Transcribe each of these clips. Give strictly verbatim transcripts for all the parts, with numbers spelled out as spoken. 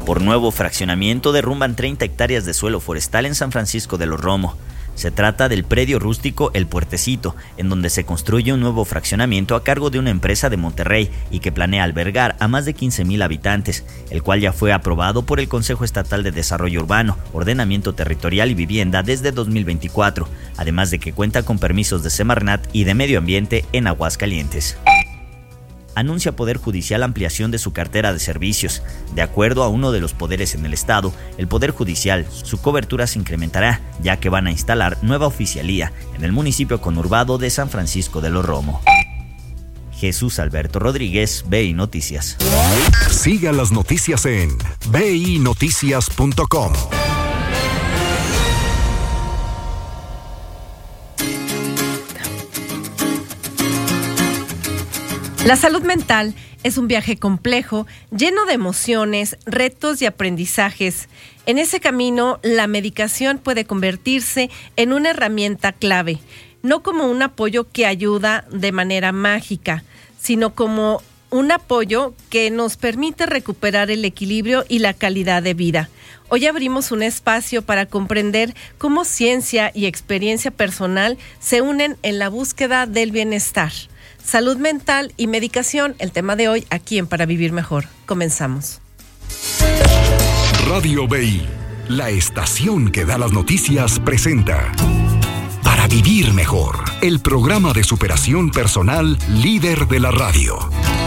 Por nuevo fraccionamiento derrumban treinta hectáreas de suelo forestal en San Francisco de los Romo. Se trata del predio rústico El Puertecito, en donde se construye un nuevo fraccionamiento a cargo de una empresa de Monterrey y que planea albergar a más de quince mil habitantes, el cual ya fue aprobado por el Consejo Estatal de Desarrollo Urbano, Ordenamiento Territorial y Vivienda desde dos mil veinticuatro, además de que cuenta con permisos de Semarnat y de Medio Ambiente en Aguascalientes. Anuncia Poder Judicial ampliación de su cartera de servicios. De acuerdo a uno de los poderes en el Estado, el Poder Judicial, su cobertura se incrementará, ya que van a instalar nueva oficialía en el municipio conurbado de San Francisco de los Romo. Jesús Alberto Rodríguez, B I Noticias. Siga las noticias en b i noticias punto com. La salud mental es un viaje complejo, lleno de emociones, retos y aprendizajes. En ese camino, la medicación puede convertirse en una herramienta clave, no como un apoyo que ayuda de manera mágica, sino como un apoyo que nos permite recuperar el equilibrio y la calidad de vida. Hoy abrimos un espacio para comprender cómo ciencia y experiencia personal se unen en la búsqueda del bienestar. Salud mental y medicación, el tema de hoy aquí en Para Vivir Mejor. Comenzamos. Radio B I, la estación que da las noticias, presenta Para Vivir Mejor, el programa de superación personal líder de la radio.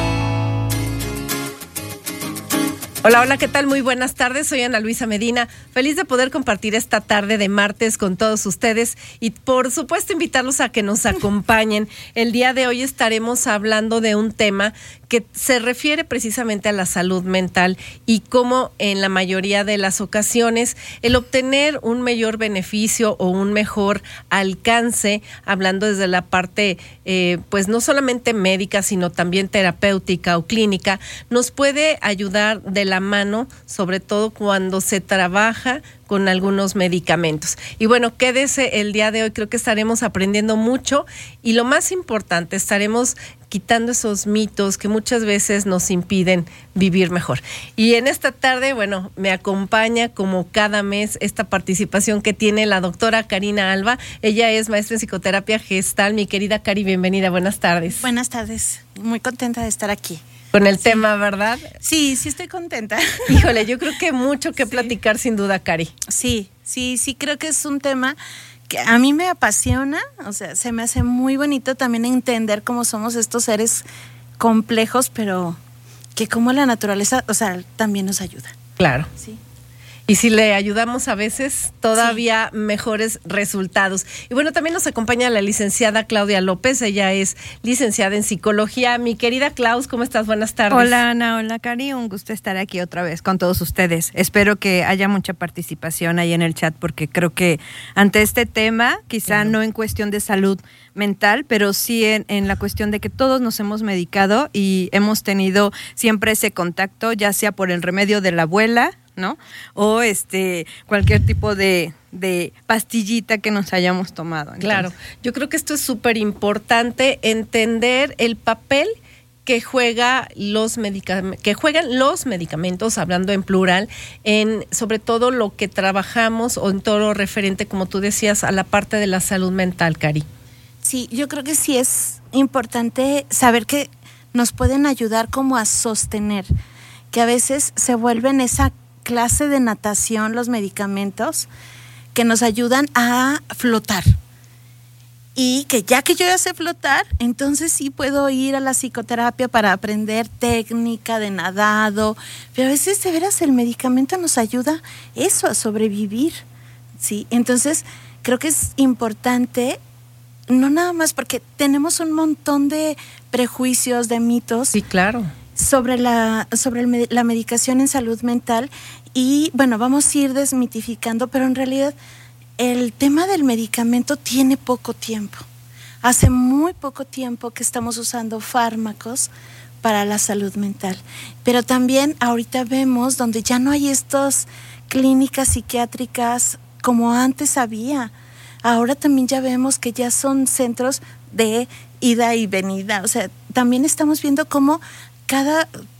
Hola, hola, ¿qué tal? Muy buenas tardes, soy Ana Luisa Medina, feliz de poder compartir esta tarde de martes con todos ustedes y por supuesto invitarlos a que nos acompañen. El día de hoy estaremos hablando de un tema que se refiere precisamente a la salud mental y cómo en la mayoría de las ocasiones el obtener un mayor beneficio o un mejor alcance, hablando desde la parte eh, pues no solamente médica sino también terapéutica o clínica, nos puede ayudar de la mano, sobre todo cuando se trabaja con algunos medicamentos. Y bueno, quédese el día de hoy, creo que estaremos aprendiendo mucho y lo más importante, estaremos quitando esos mitos que muchas veces nos impiden vivir mejor. Y en esta tarde, bueno, me acompaña como cada mes esta participación que tiene la doctora Karina Alba. Ella es maestra en psicoterapia gestal. Mi querida Cari, bienvenida, buenas tardes. Buenas tardes, muy contenta de estar aquí. Con el sí. tema, ¿verdad? Sí, sí estoy contenta. Híjole, yo creo que mucho que sí. platicar sin duda, Cari. Sí, sí, sí, creo que es un tema que a mí me apasiona, o sea, se me hace muy bonito también entender cómo somos estos seres complejos, pero que como la naturaleza, o sea, también nos ayuda. Claro. Sí. Y si le ayudamos a veces, todavía sí. mejores resultados. Y bueno, también nos acompaña la licenciada Claudia López. Ella es licenciada en psicología. Mi querida Klaus, ¿cómo estás? Buenas tardes. Hola, Ana. Hola, Cari. Un gusto estar aquí otra vez con todos ustedes. Espero que haya mucha participación ahí en el chat porque creo que ante este tema, quizá claro. no en cuestión de salud mental, pero sí en, en la cuestión de que todos nos hemos medicado y hemos tenido siempre ese contacto, ya sea por el remedio de la abuela, ¿no? O este cualquier tipo de, de pastillita que nos hayamos tomado. Entonces, claro, yo creo que esto es súper importante, entender el papel que juega los medicam- que juegan los medicamentos, hablando en plural, en sobre todo lo que trabajamos o en todo lo referente, como tú decías, a la parte de la salud mental, Cari. Sí, yo creo que sí es importante saber que nos pueden ayudar como a sostener, que a veces se vuelven esa clase de natación los medicamentos que nos ayudan a flotar y que ya que yo ya sé flotar, entonces sí puedo ir a la psicoterapia para aprender técnica de nadado, pero a veces de veras el medicamento nos ayuda eso, a sobrevivir, ¿sí? Entonces creo que es importante, no nada más porque tenemos un montón de prejuicios, de mitos. Sí, claro. sobre la sobre el, la medicación en salud mental y bueno, vamos a ir desmitificando, pero en realidad el tema del medicamento tiene poco tiempo. Hace muy poco tiempo que estamos usando fármacos para la salud mental, pero también ahorita vemos donde ya no hay estas clínicas psiquiátricas como antes había. Ahora también ya vemos que ya son centros de ida y venida, o sea, también estamos viendo cómo cada